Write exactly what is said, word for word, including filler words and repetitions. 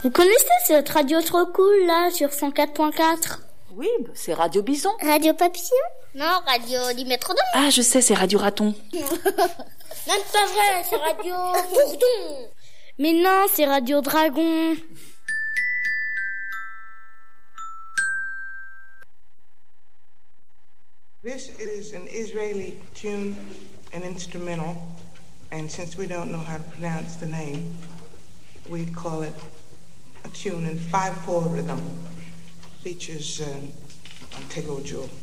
Vous connaissez cette radio trop cool là sur cent quatre point quatre? Oui, c'est Radio Bison. Radio Papillon? Non, Radio du Métrodome. Ah, je sais, c'est Radio Raton. Non, c'est pas vrai, c'est Radio Bourdon. Mais non, c'est Radio Dragon. This is an Israeli tune, an instrumental, and since we don't know how to pronounce the name, we call it a tune in five four rhythm. Features uh, Tego Jewel.